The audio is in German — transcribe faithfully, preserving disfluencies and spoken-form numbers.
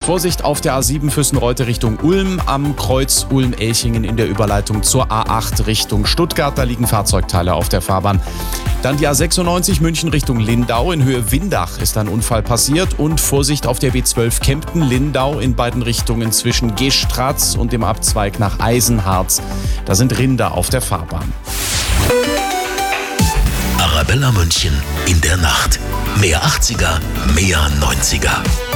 Vorsicht auf der A sieben Füssen-Reute Richtung Ulm, am Kreuz Ulm-Elchingen in der Überleitung zur A acht Richtung Stuttgart. Da liegen Fahrzeugteile auf der Fahrbahn. Dann die A sechsundneunzig München Richtung Lindau. In Höhe Windach ist ein Unfall passiert. Und Vorsicht auf der B zwölf Kempten-Lindau in beiden Richtungen zwischen Gestratz und dem Abzweig nach Eisenharz. Da sind Rinder auf der Fahrbahn. Arabella München in der Nacht. Mehr achtziger, mehr neunziger.